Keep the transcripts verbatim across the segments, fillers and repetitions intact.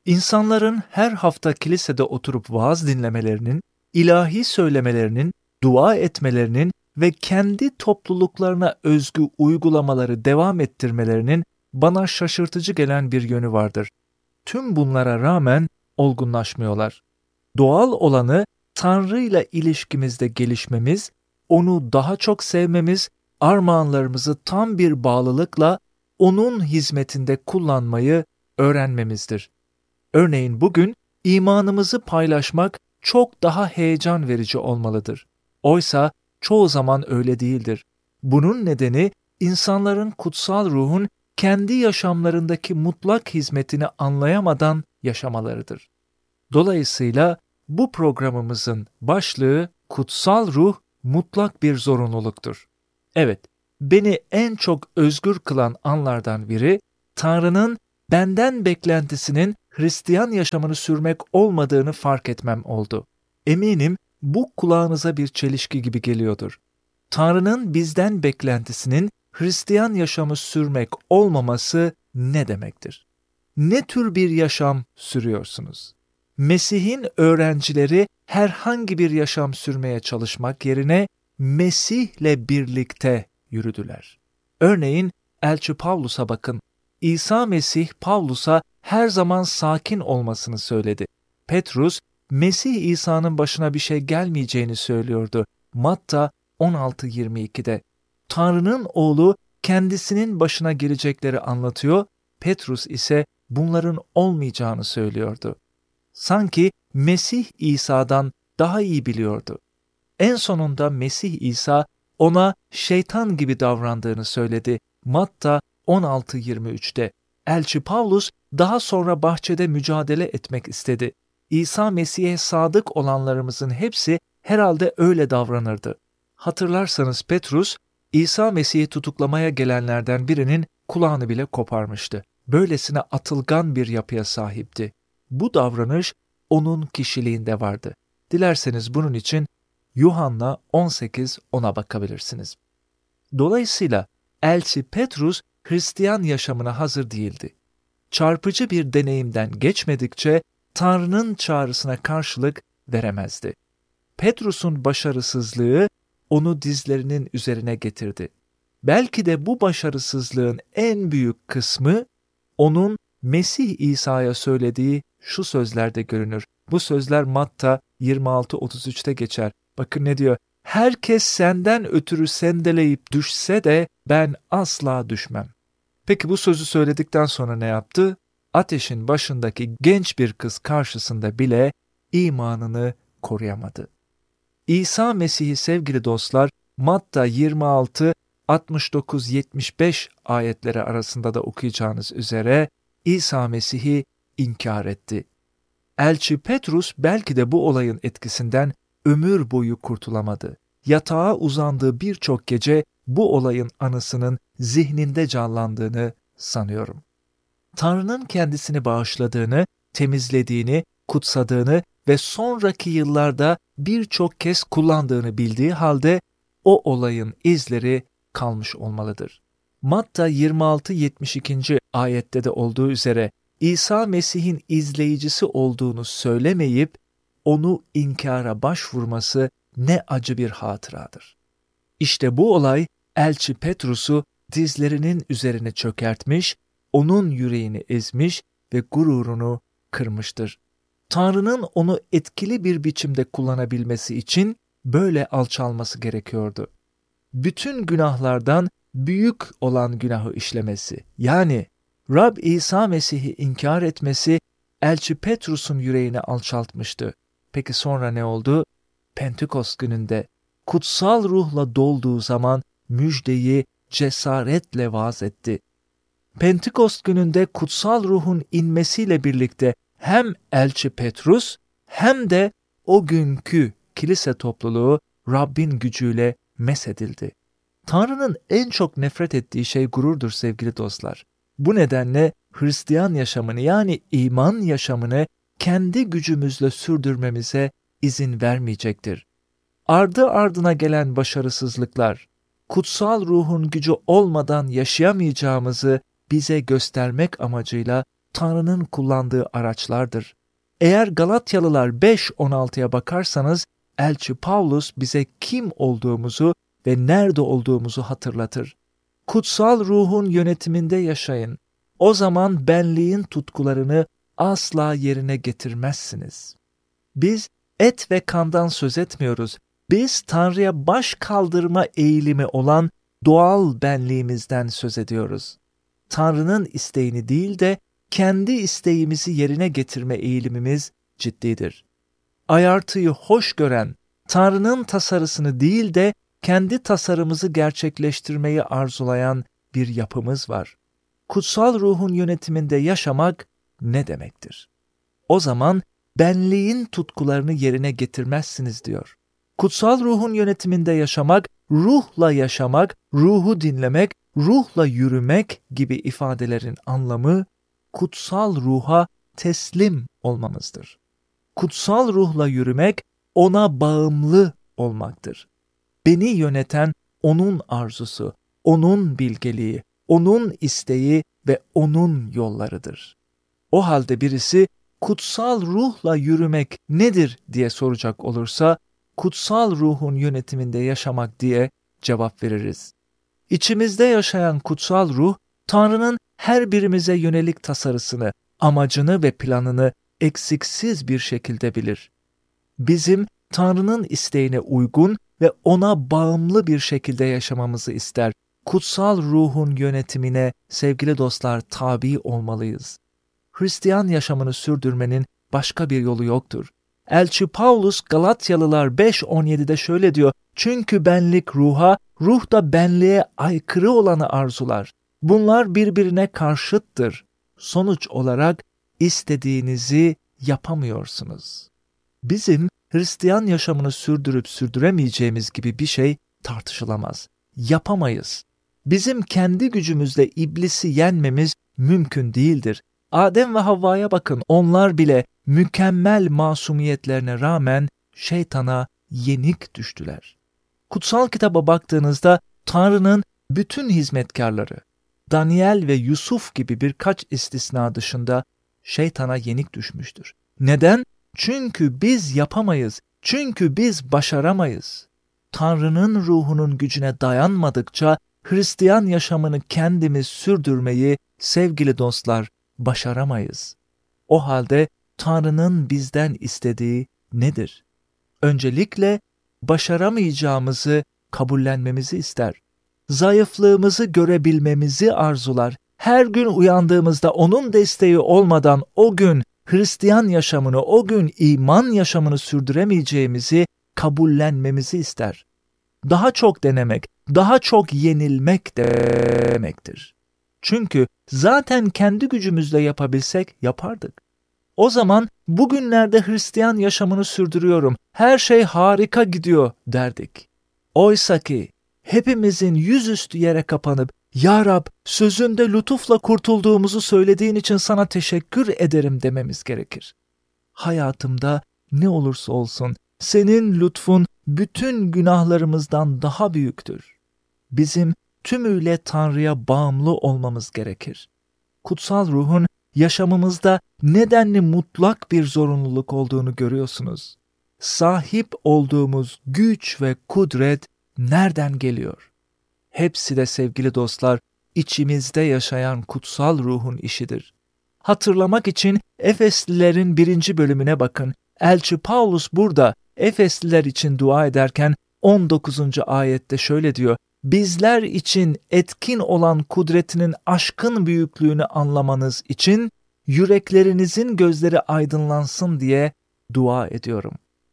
İnsanların her hafta kilisede oturup vaaz dinlemelerinin, ilahi söylemelerinin, dua etmelerinin ve kendi topluluklarına özgü uygulamaları devam ettirmelerinin bana şaşırtıcı gelen bir yönü vardır. Tüm bunlara rağmen olgunlaşmıyorlar. Doğal olanı Tanrı ile ilişkimizde gelişmemiz, onu daha çok sevmemiz, armağanlarımızı tam bir bağlılıkla onun hizmetinde kullanmayı öğrenmemizdir. Örneğin bugün imanımızı paylaşmak çok daha heyecan verici olmalıdır. Oysa çoğu zaman öyle değildir. Bunun nedeni insanların kutsal ruhun kendi yaşamlarındaki mutlak hizmetini anlayamadan yaşamalarıdır. Dolayısıyla bu programımızın başlığı kutsal ruh mutlak bir zorunluluktur. Evet, beni en çok özgür kılan anlardan biri, Tanrı'nın benden beklentisinin Hristiyan yaşamını sürmek olmadığını fark etmem oldu. Eminim bu kulağınıza bir çelişki gibi geliyordur. Tanrı'nın bizden beklentisinin Hristiyan yaşamı sürmek olmaması ne demektir? Ne tür bir yaşam sürüyorsunuz? Mesih'in öğrencileri herhangi bir yaşam sürmeye çalışmak yerine Mesih'le birlikte yürüdüler. Örneğin Elçi Pavlus'a bakın. İsa Mesih Pavlus'a her zaman sakin olmasını söyledi. Petrus, Mesih İsa'nın başına bir şey gelmeyeceğini söylüyordu. Matta on altı yirmi iki'de. Tanrı'nın oğlu kendisinin başına gelecekleri anlatıyor, Petrus ise bunların olmayacağını söylüyordu. Sanki Mesih İsa'dan daha iyi biliyordu. En sonunda Mesih İsa ona şeytan gibi davrandığını söyledi. Matta on altı yirmi üç'te. Elçi Pavlus daha sonra bahçede mücadele etmek istedi. İsa Mesih'e sadık olanlarımızın hepsi herhalde öyle davranırdı. Hatırlarsanız Petrus, İsa Mesih'i tutuklamaya gelenlerden birinin kulağını bile koparmıştı. Böylesine atılgan bir yapıya sahipti. Bu davranış onun kişiliğinde vardı. Dilerseniz bunun için Yuhanna on sekiz ona bakabilirsiniz. Dolayısıyla Elçi Petrus Hristiyan yaşamına hazır değildi. Çarpıcı bir deneyimden geçmedikçe Tanrı'nın çağrısına karşılık veremezdi. Petrus'un başarısızlığı onu dizlerinin üzerine getirdi. Belki de bu başarısızlığın en büyük kısmı onun Mesih İsa'ya söylediği şu sözlerde görünür. Bu sözler Matta yirmi altı otuz üç'te geçer. Bakın ne diyor? Herkes senden ötürü sendeleyip düşse de ben asla düşmem. Peki bu sözü söyledikten sonra ne yaptı? Ateşin başındaki genç bir kız karşısında bile imanını koruyamadı. İsa Mesih'i sevgili dostlar, Matta yirmi altı altmış dokuz yetmiş beş ayetleri arasında da okuyacağınız üzere İsa Mesih'i inkar etti. Elçi Petrus belki de bu olayın etkisinden ömür boyu kurtulamadı. Yatağa uzandığı birçok gece bu olayın anısının zihninde canlandığını sanıyorum. Tanrı'nın kendisini bağışladığını, temizlediğini, kutsadığını ve sonraki yıllarda birçok kez kullandığını bildiği halde o olayın izleri kalmış olmalıdır. Matta yirmi altı yetmiş iki. ayette de olduğu üzere İsa Mesih'in izleyicisi olduğunu söylemeyip onu inkara başvurması ne acı bir hatıradır. İşte bu olay Elçi Petrus'u dizlerinin üzerine çökertmiş, onun yüreğini ezmiş ve gururunu kırmıştır. Tanrı'nın onu etkili bir biçimde kullanabilmesi için böyle alçalması gerekiyordu. Bütün günahlardan büyük olan günahı işlemesi, yani Rab İsa Mesih'i inkar etmesi Elçi Petrus'un yüreğini alçaltmıştı. Peki sonra ne oldu? Pentekost gününde kutsal ruhla dolduğu zaman müjdeyi cesaretle vaaz etti. Pentekost gününde kutsal ruhun inmesiyle birlikte hem Elçi Petrus hem de o günkü kilise topluluğu Rabbin gücüyle meshedildi. Tanrı'nın en çok nefret ettiği şey gururdur sevgili dostlar. Bu nedenle Hristiyan yaşamını yani iman yaşamını kendi gücümüzle sürdürmemize izin vermeyecektir. Ardı ardına gelen başarısızlıklar, kutsal ruhun gücü olmadan yaşayamayacağımızı bize göstermek amacıyla Tanrı'nın kullandığı araçlardır. Eğer Galatyalılar beş on altıya bakarsanız, elçi Pavlus bize kim olduğumuzu ve nerede olduğumuzu hatırlatır. Kutsal ruhun yönetiminde yaşayın. O zaman benliğin tutkularını asla yerine getirmezsiniz. Biz et ve kandan söz etmiyoruz. Biz Tanrı'ya baş kaldırma eğilimi olan doğal benliğimizden söz ediyoruz. Tanrı'nın isteğini değil de kendi isteğimizi yerine getirme eğilimimiz ciddidir. Ayartıyı hoş gören, Tanrı'nın tasarısını değil de kendi tasarımızı gerçekleştirmeyi arzulayan bir yapımız var. Kutsal ruhun yönetiminde yaşamak ne demektir? O zaman benliğin tutkularını yerine getirmezsiniz diyor. Kutsal ruhun yönetiminde yaşamak, ruhla yaşamak, ruhu dinlemek, ruhla yürümek gibi ifadelerin anlamı kutsal ruha teslim olmamızdır. Kutsal ruhla yürümek ona bağımlı olmaktır. Beni yöneten onun arzusu, onun bilgeliği, onun isteği ve onun yollarıdır. O halde birisi kutsal ruhla yürümek nedir diye soracak olursa, kutsal ruhun yönetiminde yaşamak diye cevap veririz. İçimizde yaşayan kutsal ruh, Tanrı'nın her birimize yönelik tasarısını, amacını ve planını eksiksiz bir şekilde bilir. Bizim Tanrı'nın isteğine uygun ve ona bağımlı bir şekilde yaşamamızı ister. Kutsal ruhun yönetimine sevgili dostlar tabi olmalıyız. Hristiyan yaşamını sürdürmenin başka bir yolu yoktur. Elçi Pavlus Galatyalılar beş on yedi'de şöyle diyor: "Çünkü benlik ruha, ruh da benliğe aykırı olanı arzular. Bunlar birbirine karşıttır. Sonuç olarak istediğinizi yapamıyorsunuz." Bizim Hristiyan yaşamını sürdürüp sürdüremeyeceğimiz gibi bir şey tartışılamaz. Yapamayız. Bizim kendi gücümüzle iblisi yenmemiz mümkün değildir. Adem ve Havva'ya bakın, onlar bile mükemmel masumiyetlerine rağmen şeytana yenik düştüler. Kutsal kitaba baktığınızda Tanrı'nın bütün hizmetkarları, Daniel ve Yusuf gibi birkaç istisna dışında şeytana yenik düşmüştür. Neden? Çünkü biz yapamayız, çünkü biz başaramayız. Tanrı'nın ruhunun gücüne dayanmadıkça Hristiyan yaşamını kendimiz sürdürmeyi sevgili dostlar başaramayız. O halde Tanrı'nın bizden istediği nedir? Öncelikle başaramayacağımızı kabullenmemizi ister. Zayıflığımızı görebilmemizi arzular. Her gün uyandığımızda onun desteği olmadan o gün Hristiyan yaşamını, o gün iman yaşamını sürdüremeyeceğimizi kabullenmemizi ister. Daha çok denemek, daha çok yenilmek demektir. Çünkü zaten kendi gücümüzle yapabilsek yapardık. O zaman bugünlerde Hristiyan yaşamını sürdürüyorum, her şey harika gidiyor derdik. Oysa ki hepimizin yüzüstü yere kapanıp, "Ya Rab, sözünde lütufla kurtulduğumuzu söylediğin için sana teşekkür ederim" dememiz gerekir. Hayatımda ne olursa olsun senin lütfun bütün günahlarımızdan daha büyüktür. Bizim tümüyle Tanrı'ya bağımlı olmamız gerekir. Kutsal ruhun yaşamımızda nedenli mutlak bir zorunluluk olduğunu görüyorsunuz. Sahip olduğumuz güç ve kudret nereden geliyor? Hepsi de sevgili dostlar, içimizde yaşayan kutsal ruhun işidir. Hatırlamak için Efeslilerin birinci bölümüne bakın. Elçi Pavlus burada Efesliler için dua ederken on dokuzuncu ayette şöyle diyor: "Bizler için etkin olan kudretinin aşkın büyüklüğünü anlamanız için yüreklerinizin gözleri aydınlansın diye dua ediyorum."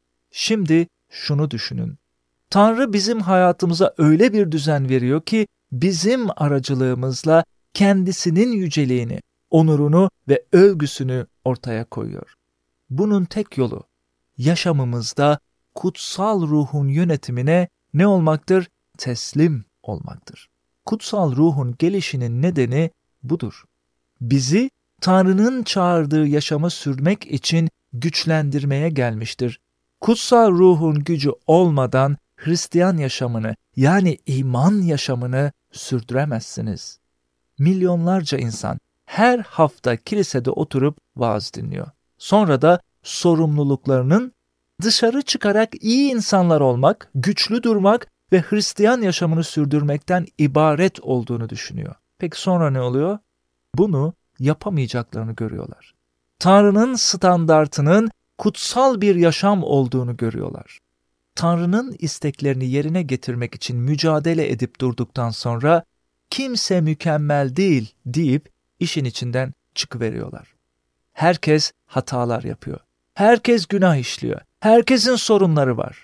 Şimdi şunu düşünün. Tanrı bizim hayatımıza öyle bir düzen veriyor ki bizim aracılığımızla kendisinin yüceliğini, onurunu ve övgüsünü ortaya koyuyor. Bunun tek yolu yaşamımızda kutsal ruhun yönetimine ne olmaktır? Teslim olmaktır. Kutsal ruhun gelişinin nedeni budur. Bizi Tanrı'nın çağırdığı yaşamı sürmek için güçlendirmeye gelmiştir. Kutsal ruhun gücü olmadan Hristiyan yaşamını, yani iman yaşamını sürdüremezsiniz. Milyonlarca insan her hafta kilisede oturup vaaz dinliyor. Sonra da sorumluluklarının dışarı çıkarak iyi insanlar olmak, güçlü durmak ve Hristiyan yaşamını sürdürmekten ibaret olduğunu düşünüyor. Peki sonra ne oluyor? Bunu yapamayacaklarını görüyorlar. Tanrı'nın standartının kutsal bir yaşam olduğunu görüyorlar. Tanrı'nın isteklerini yerine getirmek için mücadele edip durduktan sonra kimse mükemmel değil deyip işin içinden çıkıveriyorlar. Herkes hatalar yapıyor. Herkes günah işliyor. Herkesin sorunları var.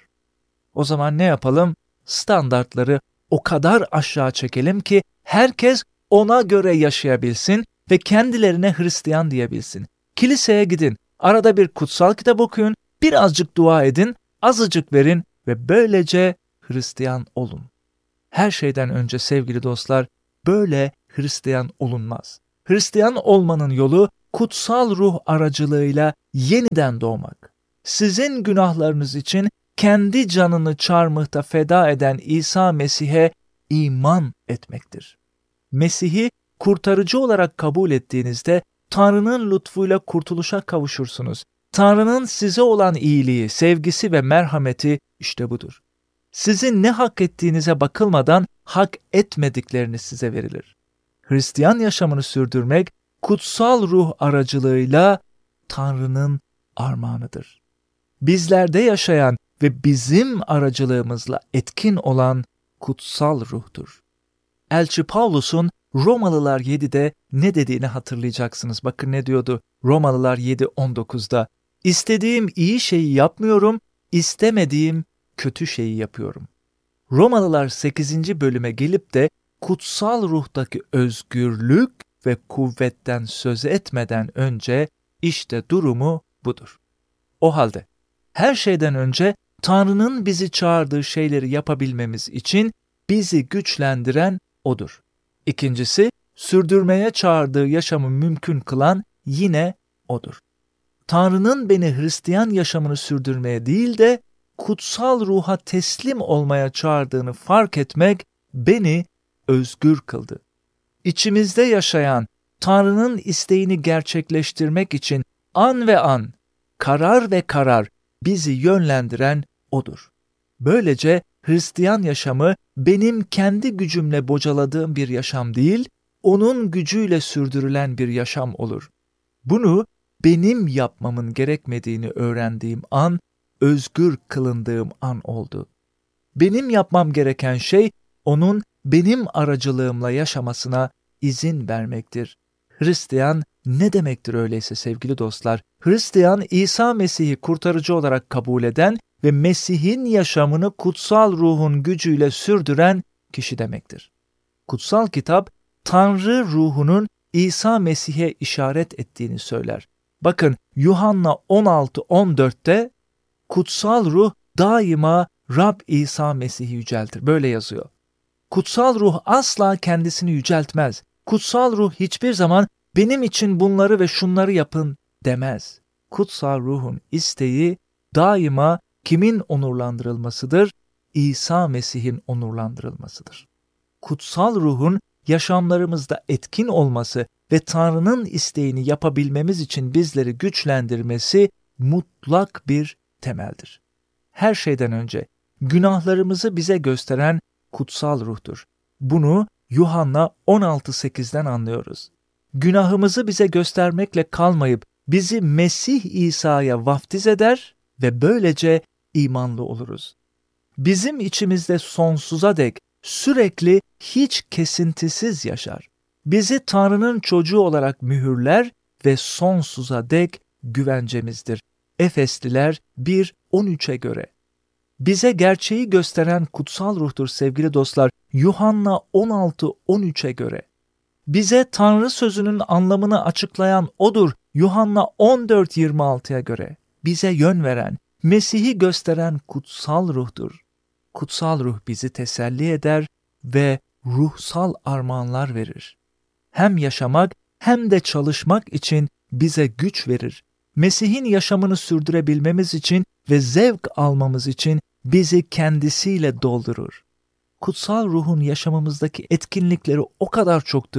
O zaman ne yapalım? Standartları o kadar aşağı çekelim ki herkes ona göre yaşayabilsin ve kendilerine Hristiyan diyebilsin. Kiliseye gidin, arada bir kutsal kitap okuyun, birazcık dua edin, azıcık verin ve böylece Hristiyan olun. Her şeyden önce sevgili dostlar, böyle Hristiyan olunmaz. Hristiyan olmanın yolu kutsal ruh aracılığıyla yeniden doğmak. Sizin günahlarınız için kendi canını çarmıhta feda eden İsa Mesih'e iman etmektir. Mesih'i kurtarıcı olarak kabul ettiğinizde Tanrı'nın lütfuyla kurtuluşa kavuşursunuz. Tanrı'nın size olan iyiliği, sevgisi ve merhameti işte budur. Sizin ne hak ettiğinize bakılmadan hak etmedikleriniz size verilir. Hristiyan yaşamını sürdürmek kutsal ruh aracılığıyla Tanrı'nın armağanıdır. Bizlerde yaşayan ve bizim aracılığımızla etkin olan kutsal ruhtur. Elçi Pavlus'un Romalılar yedide ne dediğini hatırlayacaksınız. Bakın ne diyordu Romalılar yedi on dokuzda. İstediğim iyi şeyi yapmıyorum, istemediğim kötü şeyi yapıyorum. Romalılar sekizinci bölüme gelip de kutsal ruhtaki özgürlük ve kuvvetten söz etmeden önce işte durumu budur. O halde her şeyden önce Tanrı'nın bizi çağırdığı şeyleri yapabilmemiz için bizi güçlendiren O'dur. İkincisi, sürdürmeye çağırdığı yaşamı mümkün kılan yine O'dur. Tanrı'nın beni Hristiyan yaşamını sürdürmeye değil de kutsal ruha teslim olmaya çağırdığını fark etmek beni özgür kıldı. İçimizde yaşayan Tanrı'nın isteğini gerçekleştirmek için an ve an, karar ve karar bizi yönlendiren O'dur. Böylece Hristiyan yaşamı benim kendi gücümle bocaladığım bir yaşam değil, O'nun gücüyle sürdürülen bir yaşam olur. Bunu benim yapmamın gerekmediğini öğrendiğim an, özgür kılındığım an oldu. Benim yapmam gereken şey, O'nun benim aracılığımla yaşamasına izin vermektir. Hristiyan ne demektir öyleyse sevgili dostlar? Hristiyan, İsa Mesih'i kurtarıcı olarak kabul eden ve Mesih'in yaşamını kutsal ruhun gücüyle sürdüren kişi demektir. Kutsal kitap, Tanrı ruhunun İsa Mesih'e işaret ettiğini söyler. Bakın Yuhanna on altı on dörtte kutsal ruh daima Rab İsa Mesih'i yüceltir. Böyle yazıyor. Kutsal ruh asla kendisini yüceltmez. Kutsal ruh hiçbir zaman benim için bunları ve şunları yapın demez. Kutsal ruhun isteği daima kimin onurlandırılmasıdır? İsa Mesih'in onurlandırılmasıdır. Kutsal ruhun yaşamlarımızda etkin olması ve Tanrı'nın isteğini yapabilmemiz için bizleri güçlendirmesi mutlak bir temeldir. Her şeyden önce günahlarımızı bize gösteren kutsal ruhtur. Bunu Yuhanna on altı sekizden anlıyoruz. Günahımızı bize göstermekle kalmayıp bizi Mesih İsa'ya vaftiz eder ve böylece imanlı oluruz. Bizim içimizde sonsuza dek sürekli hiç kesintisiz yaşar. Bizi Tanrı'nın çocuğu olarak mühürler ve sonsuza dek güvencemizdir. Efesliler bir on üçe göre. Bize gerçeği gösteren kutsal ruhtur sevgili dostlar, Yuhanna on altı on üçe göre. Bize Tanrı sözünün anlamını açıklayan O'dur, Yuhanna on dört yirmi altıya göre. Bize yön veren, Mesih'i gösteren kutsal ruhtur. Kutsal ruh bizi teselli eder ve ruhsal armağanlar verir. Hem yaşamak hem de çalışmak için bize güç verir. Mesih'in yaşamını sürdürebilmemiz için ve zevk almamız için bizi kendisiyle doldurur. Kutsal ruhun yaşamımızdaki etkinlikleri o kadar çoktur ki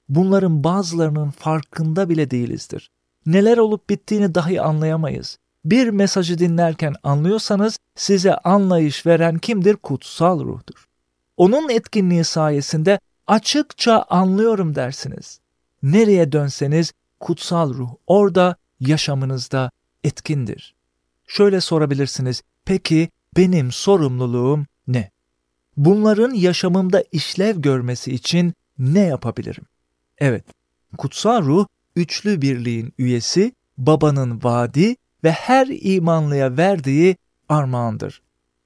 bunların bazılarının farkında bile değilizdir. Neler olup bittiğini dahi anlayamayız. Bir mesajı dinlerken anlıyorsanız size anlayış veren kimdir? Kutsal ruhtur. Onun etkinliği sayesinde açıkça anlıyorum dersiniz. Nereye dönseniz kutsal ruh orada, yaşamınızda etkindir. Şöyle sorabilirsiniz, peki benim sorumluluğum ne? Bunların yaşamımda işlev görmesi için ne yapabilirim? Evet, kutsal ruh üçlü birliğin üyesi, babanın vaadi ve her imanlıya verdiği armağandır.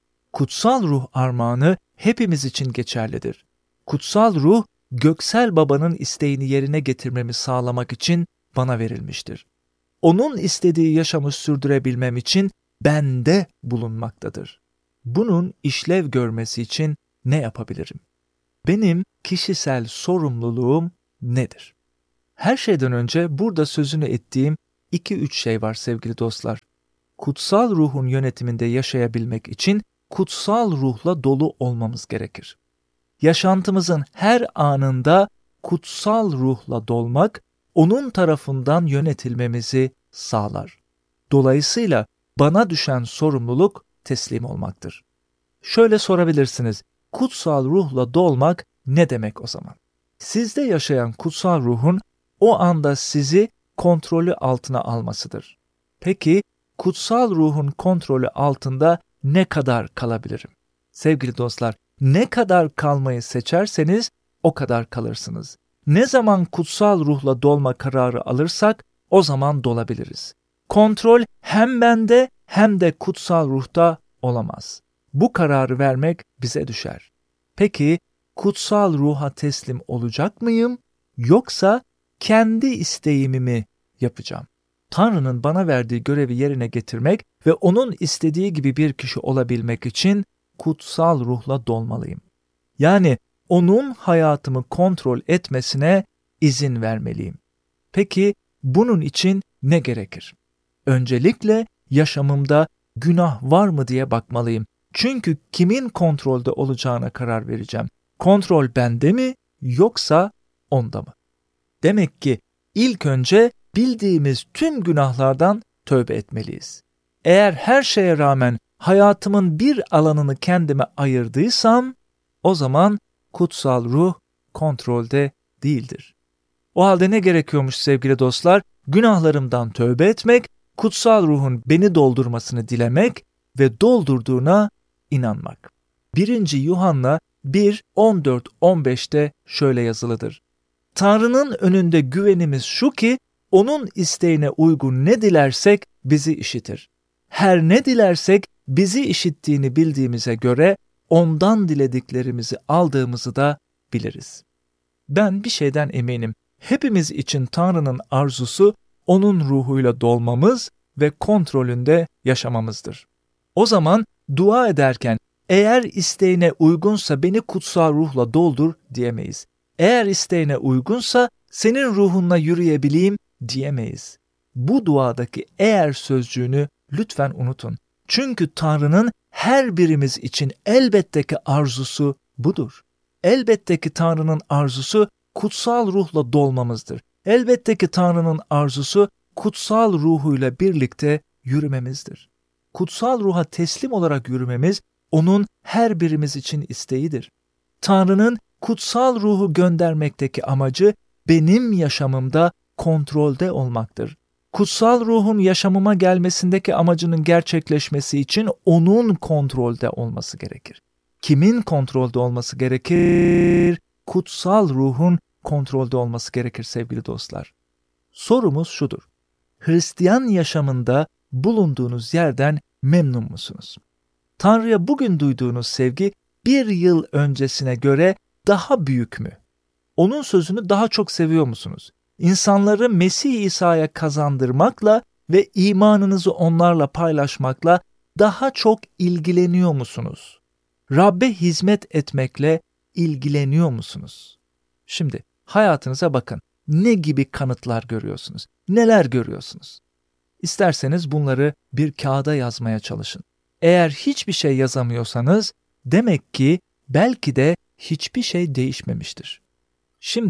Kutsal ruh armağanı hepimiz için geçerlidir. Kutsal ruh, göksel babanın isteğini yerine getirmemi sağlamak için bana verilmiştir. Onun istediği yaşamı sürdürebilmem için bende bulunmaktadır. Bunun işlev görmesi için ne yapabilirim? Benim kişisel sorumluluğum nedir? Her şeyden önce burada sözünü ettiğim iki üç şey var sevgili dostlar. Kutsal ruhun yönetiminde yaşayabilmek için kutsal ruhla dolu olmamız gerekir. Yaşantımızın her anında kutsal ruhla dolmak, onun tarafından yönetilmemizi sağlar. Dolayısıyla bana düşen sorumluluk teslim olmaktır. Şöyle sorabilirsiniz, kutsal ruhla dolmak ne demek o zaman? Sizde yaşayan kutsal ruhun o anda sizi kontrolü altına almasıdır. Peki, kutsal ruhun kontrolü altında ne kadar kalabilirim? Sevgili dostlar, ne kadar kalmayı seçerseniz o kadar kalırsınız. Ne zaman kutsal ruhla dolma kararı alırsak o zaman dolabiliriz. Kontrol hem bende hem de kutsal ruhta olamaz. Bu kararı vermek bize düşer. Peki kutsal ruha teslim olacak mıyım yoksa kendi isteğimi mi yapacağım? Tanrı'nın bana verdiği görevi yerine getirmek ve onun istediği gibi bir kişi olabilmek için kutsal ruhla dolmalıyım. Yani onun hayatımı kontrol etmesine izin vermeliyim. Peki bunun için ne gerekir? Öncelikle yaşamımda günah var mı diye bakmalıyım. Çünkü kimin kontrolde olacağına karar vereceğim. Kontrol bende mi yoksa onda mı? Demek ki ilk önce bildiğimiz tüm günahlardan tövbe etmeliyiz. Eğer her şeye rağmen hayatımın bir alanını kendime ayırdıysam, o zaman kutsal ruh kontrolde değildir. O halde ne gerekiyormuş sevgili dostlar? Günahlarımdan tövbe etmek, kutsal ruhun beni doldurmasını dilemek ve doldurduğuna inanmak. birinci Yuhanna bir on dört on beşte şöyle yazılıdır. Tanrı'nın önünde güvenimiz şu ki, onun isteğine uygun ne dilersek bizi işitir. Her ne dilersek bizi işittiğini bildiğimize göre ondan dilediklerimizi aldığımızı da biliriz. Ben bir şeyden eminim. Hepimiz için Tanrı'nın arzusu onun ruhuyla dolmamız ve kontrolünde yaşamamızdır. O zaman dua ederken eğer isteğine uygunsa beni kutsal ruhla doldur diyemeyiz. Eğer isteğine uygunsa senin ruhunla yürüyebileyim diyemeyiz. Bu duadaki eğer sözcüğünü lütfen unutun. Çünkü Tanrı'nın her birimiz için elbette ki arzusu budur. Elbette ki Tanrı'nın arzusu kutsal ruhla dolmamızdır. Elbette ki Tanrı'nın arzusu kutsal ruhuyla birlikte yürümemizdir. Kutsal ruha teslim olarak yürümemiz onun her birimiz için isteğidir. Tanrı'nın kutsal ruhu göndermekteki amacı benim yaşamımda kontrolde olmaktır. Kutsal ruhun yaşamıma gelmesindeki amacının gerçekleşmesi için onun kontrolde olması gerekir. Kimin kontrolde olması gerekir? Kutsal ruhun kontrolde olması gerekir sevgili dostlar. Sorumuz şudur. Hristiyan yaşamında bulunduğunuz yerden memnun musunuz? Tanrı'ya bugün duyduğunuz sevgi bir yıl öncesine göre daha büyük mü? Onun sözünü daha çok seviyor musunuz? İnsanları Mesih İsa'ya kazandırmakla ve imanınızı onlarla paylaşmakla daha çok ilgileniyor musunuz? Rabbe hizmet etmekle ilgileniyor musunuz? Şimdi hayatınıza bakın. Ne gibi kanıtlar görüyorsunuz? Neler görüyorsunuz? İsterseniz bunları bir kağıda yazmaya çalışın. Eğer hiçbir şey yazamıyorsanız demek ki belki de hiçbir şey değişmemiştir. Şimdi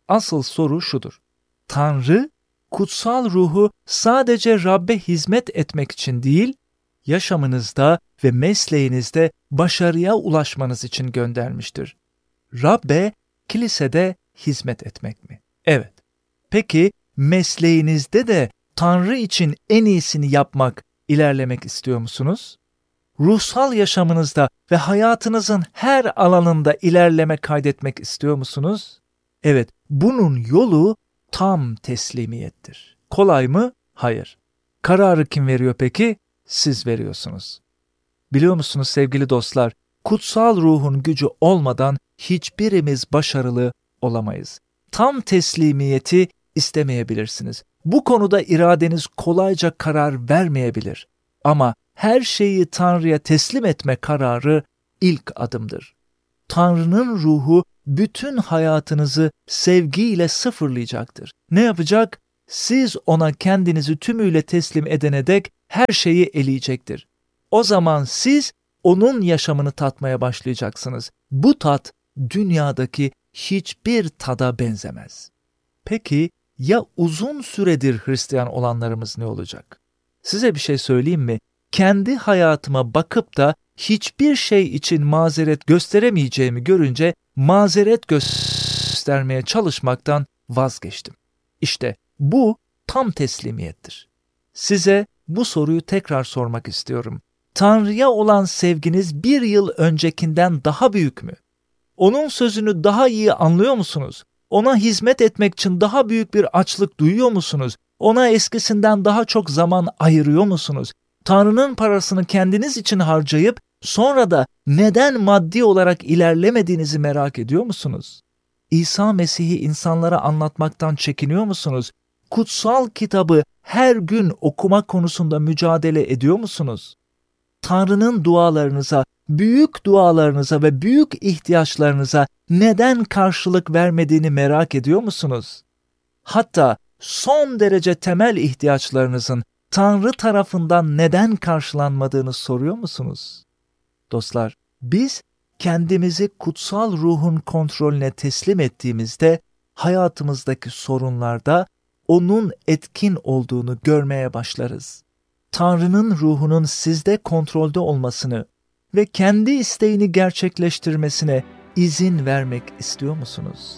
asıl soru şudur. Tanrı, kutsal ruhu sadece Rab'be hizmet etmek için değil, yaşamınızda ve mesleğinizde başarıya ulaşmanız için göndermiştir. Rab'be, kilisede hizmet etmek mi? Evet. Peki, mesleğinizde de Tanrı için en iyisini yapmak, ilerlemek istiyor musunuz? Ruhsal yaşamınızda ve hayatınızın her alanında ilerleme kaydetmek istiyor musunuz? Evet, bunun yolu tam teslimiyettir. Kolay mı? Hayır. Kararı kim veriyor peki? Siz veriyorsunuz. Biliyor musunuz sevgili dostlar, kutsal ruhun gücü olmadan hiçbirimiz başarılı olamayız. Tam teslimiyeti istemeyebilirsiniz. Bu konuda iradeniz kolayca karar vermeyebilir. Ama her şeyi Tanrı'ya teslim etme kararı ilk adımdır. Tanrı'nın ruhu bütün hayatınızı sevgiyle sıfırlayacaktır. Ne yapacak? Siz ona kendinizi tümüyle teslim edene dek her şeyi eleyecektir. O zaman siz onun yaşamını tatmaya başlayacaksınız. Bu tat dünyadaki hiçbir tada benzemez. Peki ya uzun süredir Hristiyan olanlarımız ne olacak? Size bir şey söyleyeyim mi? Kendi hayatıma bakıp da hiçbir şey için mazeret gösteremeyeceğimi görünce mazeret göstermeye çalışmaktan vazgeçtim. İşte bu tam teslimiyettir. Size bu soruyu tekrar sormak istiyorum. Tanrı'ya olan sevginiz bir yıl öncekinden daha büyük mü? Onun sözünü daha iyi anlıyor musunuz? Ona hizmet etmek için daha büyük bir açlık duyuyor musunuz? Ona eskisinden daha çok zaman ayırıyor musunuz? Tanrı'nın parasını kendiniz için harcayıp sonra da neden maddi olarak ilerlemediğinizi merak ediyor musunuz? İsa Mesih'i insanlara anlatmaktan çekiniyor musunuz? Kutsal kitabı her gün okuma konusunda mücadele ediyor musunuz? Tanrı'nın dualarınıza, büyük dualarınıza ve büyük ihtiyaçlarınıza neden karşılık vermediğini merak ediyor musunuz? Hatta son derece temel ihtiyaçlarınızın Tanrı tarafından neden karşılanmadığını soruyor musunuz? Dostlar, biz kendimizi kutsal ruhun kontrolüne teslim ettiğimizde hayatımızdaki sorunlarda onun etkin olduğunu görmeye başlarız. Tanrı'nın ruhunun sizde kontrolde olmasını ve kendi isteğini gerçekleştirmesine izin vermek istiyor musunuz?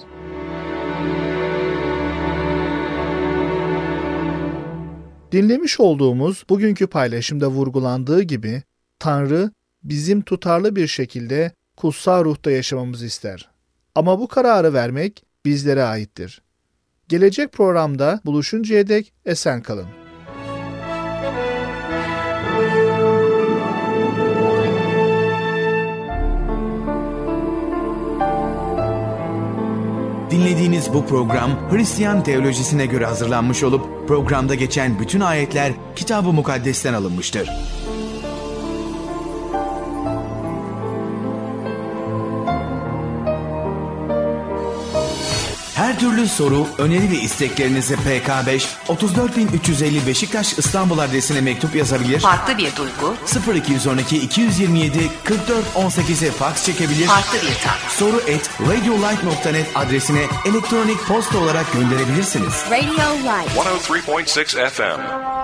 Dinlemiş olduğumuz bugünkü paylaşımda vurgulandığı gibi Tanrı bizim tutarlı bir şekilde kutsal ruhta yaşamamızı ister. Ama bu kararı vermek bizlere aittir. Gelecek programda buluşuncaya dek esen kalın. Dinlediğiniz bu program Hristiyan teolojisine göre hazırlanmış olup programda geçen bütün ayetler Kitab-ı Mukaddes'ten alınmıştır. Her türlü soru, öneri ve isteklerinizi P K beş otuz dört bin üç yüz elli Beşiktaş İstanbul adresine mektup yazabilir. Farklı bir duygu. sıfır iki on iki iki yüz yirmi yedi kırk dört on sekize fax çekebilir. Farklı bir tat. Soru et radiolight nokta net adresine elektronik posta olarak gönderebilirsiniz. Radio Light one oh three point six F M